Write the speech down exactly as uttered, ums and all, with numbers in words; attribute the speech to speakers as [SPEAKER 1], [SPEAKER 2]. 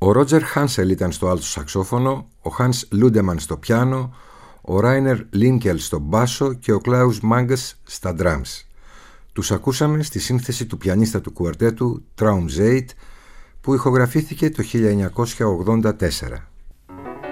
[SPEAKER 1] Ο Ρότζερ Χάνσελ ήταν στο άλτο σαξόφωνο, ο Χάνς Λούντεμαν στο πιάνο, ο Ράινερ Λίνκελ στο μπάσο και ο Κλάους Μάγκας στα drums. Τους ακούσαμε στη σύνθεση του πιανίστα του κουαρτέτου Traumzeit που ηχογραφήθηκε το χίλια εννιακόσια ογδόντα τέσσερα.